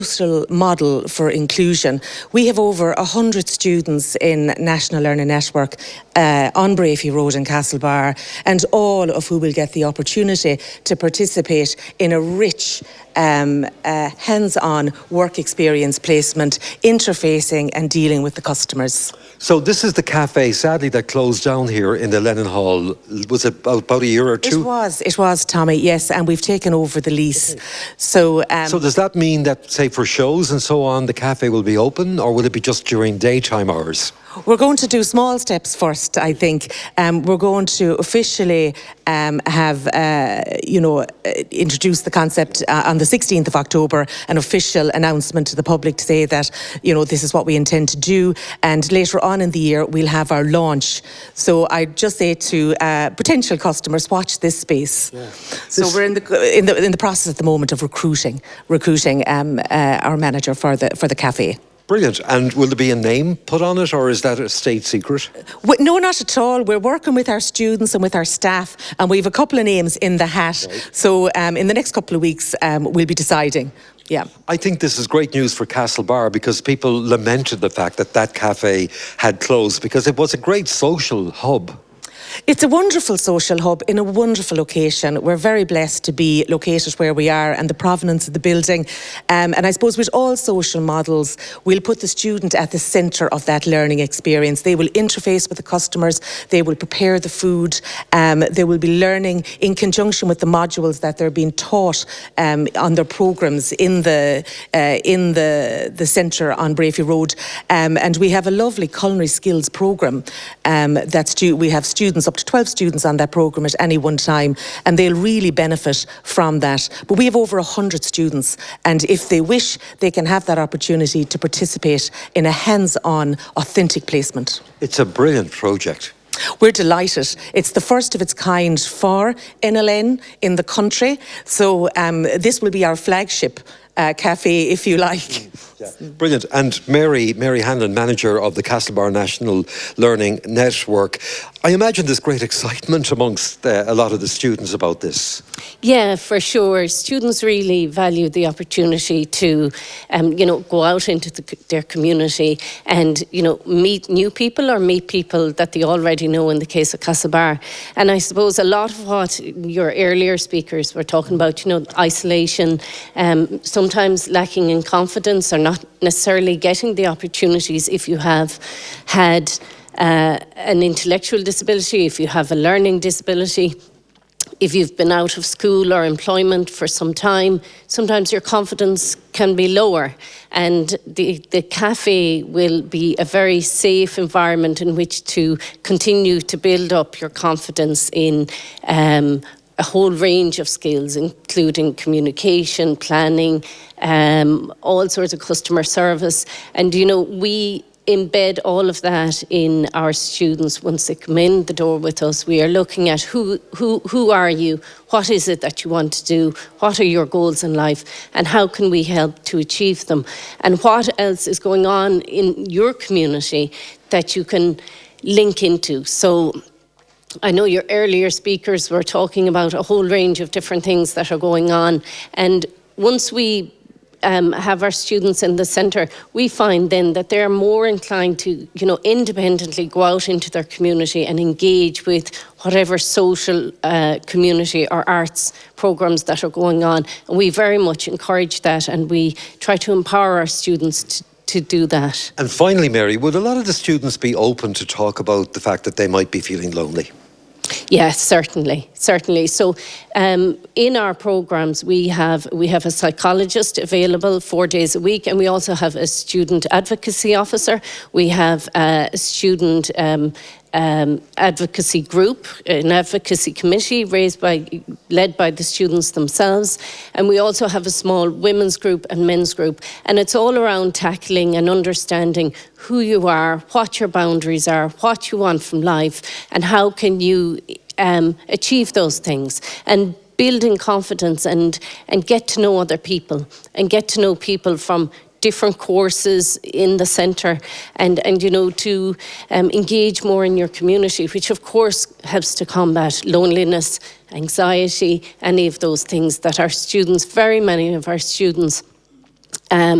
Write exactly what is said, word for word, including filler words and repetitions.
social model for inclusion. We have over one hundred students in National Learning Network uh, on Brafey Road in Castlebar, and all of who will get the opportunity to participate in a rich um, uh, hands-on work experience placement, interfacing and dealing with the customers. So this is the cafe, sadly, that closed down here in the Lennon Hall. Was it about, about a year or two? It was, it was, Tommy, yes, and we've taken over the lease. So, um, so does that mean that, say, for shows and so on, the cafe will be open, or will it be just during daytime hours? We're going to do small steps first, I think. Um, we're going to officially um, have, uh, you know, introduce the concept uh, on the sixteenth of October, an official announcement to the public to say that, you know, this is what we intend to do. And later on in the year, we'll have our launch. So I just say to uh, potential customers, watch this space. Yeah. So this we're in the, in the in the process at the moment of recruiting, recruiting um, uh, our manager for the for the cafe. Brilliant. And will there be a name put on it, or is that a state secret? No, not at all. We're working with our students and with our staff, and we have a couple of names in the hat. Right. So um, in the next couple of weeks, um, we'll be deciding. Yeah. I think this is great news for Castlebar, because people lamented the fact that that cafe had closed, because it was a great social hub. It's a wonderful social hub in a wonderful location. We're very blessed to be located where we are, and the provenance of the building. Um, and I suppose with all social models, we'll put the student at the centre of that learning experience. They will interface with the customers, they will prepare the food, um, they will be learning in conjunction with the modules that they're being taught um, on their programmes in the uh, in the, the centre on Brafey Road. Um, and we have a lovely culinary skills programme um, that's due. We have students, up to twelve students on that programme at any one time, and they'll really benefit from that. But we have over one hundred students, and if they wish, they can have that opportunity to participate in a hands-on, authentic placement. It's a brilliant project. We're delighted. It's the first of its kind for N L N in the country, so um, this will be our flagship uh, cafe, if you like. Yeah. Brilliant. And Mary, Mary Hanlon, manager of the Castlebar National Learning Network. I imagine there's great excitement amongst uh, a lot of the students about this. Yeah, for sure. Students really value the opportunity to, um, you know, go out into the, their community and, you know, meet new people or meet people that they already know in the case of Castlebar. And I suppose a lot of what your earlier speakers were talking about, you know, isolation, um, sometimes lacking in confidence or not necessarily getting the opportunities if you have had uh, an intellectual disability, if you have a learning disability, if you've been out of school or employment for some time, sometimes your confidence can be lower. And the, the cafe will be a very safe environment in which to continue to build up your confidence in um, a whole range of skills, including communication, planning, um, all sorts of customer service. And, you know, we embed all of that in our students once they come in the door with us. We are looking at who, who, who are you? What is it that you want to do? What are your goals in life? And how can we help to achieve them? And what else is going on in your community that you can link into? So I know your earlier speakers were talking about a whole range of different things that are going on. And once we um, have our students in the centre, we find then that they're more inclined to, you know, independently go out into their community and engage with whatever social uh, community or arts programmes that are going on. And we very much encourage that, and we try to empower our students to to do that. And finally, Mary, would a lot of the students be open to talk about the fact that they might be feeling lonely? Yes, certainly, certainly. So um, in our programmes, we have we have a psychologist available four days a week, and we also have a student advocacy officer. We have a student um, um, advocacy group, an advocacy committee raised by, led by the students themselves. And we also have a small women's group and men's group. And it's all around tackling and understanding who you are, what your boundaries are, what you want from life, and how can you um, achieve those things. And building confidence and, and get to know other people, and get to know people from different courses in the centre, and, and you know, to um, engage more in your community, which of course helps to combat loneliness, anxiety, any of those things that our students, very many of our students Um,